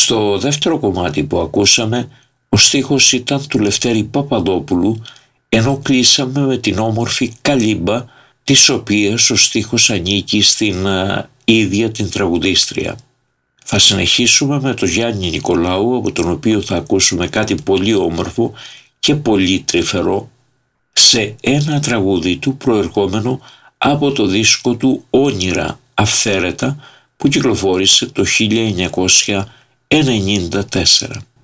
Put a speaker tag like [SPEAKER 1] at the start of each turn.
[SPEAKER 1] Στο δεύτερο κομμάτι που ακούσαμε, ο στίχος ήταν του Λευτέρη Παπαδόπουλου, ενώ κλείσαμε με την όμορφη Καλύμπα, της οποίας ο στίχος ανήκει στην ίδια την τραγουδίστρια. Θα συνεχίσουμε με τον Γιάννη Νικολάου, από τον οποίο θα ακούσουμε κάτι πολύ όμορφο και πολύ τρυφερό, σε ένα τραγούδι του προερχόμενο από το δίσκο του «Όνειρα Αυθαίρετα» που κυκλοφόρησε το 1994.